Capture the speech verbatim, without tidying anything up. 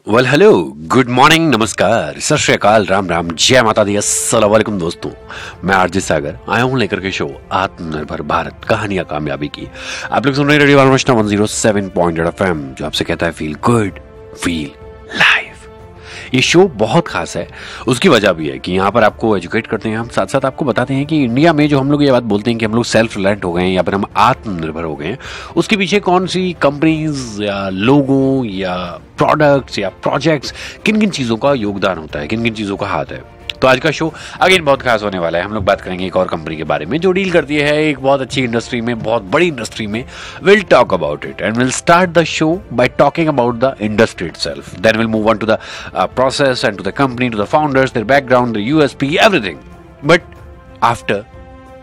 Well hello, good morning, नमस्कार, सत श्री अकाल, राम राम, जय माता दी, अस्सलाम वालेकुम दोस्तों। मैं आरजे सागर आया हूं लेकर के शो आत्मनिर्भर भारत कहानियां कामयाबी की। आप लोग सुन रहे हैं रेडियो वाला one zero seven point eight FM, जो आपसे कहता है फील गुड, फील लाइव। ये शो बहुत खास है। उसकी वजह भी है कि यहाँ पर आपको एजुकेट करते हैं हम, साथ साथ आपको बताते हैं कि इंडिया में जो हम लोग ये बात बोलते हैं कि हम लोग सेल्फ रिलायंट हो गए हैं या फिर हम आत्मनिर्भर हो गए हैं, उसके पीछे कौन सी कंपनीज या लोगों या प्रोडक्ट्स या प्रोजेक्ट्स, किन किन चीज़ों का योगदान होता है, किन किन चीज़ों का हाथ है। तो आज का शो अगेन बहुत खास होने वाला है। हम लोग बात करेंगे एक और कंपनी के बारे में जो डील करती है एक बहुत अच्छी इंडस्ट्री में, बहुत बड़ी इंडस्ट्री में। Will talk about it and will start the show by talking about the industry itself, then will move on to the process and to the company, to the founders, there background, there USP, everything, but after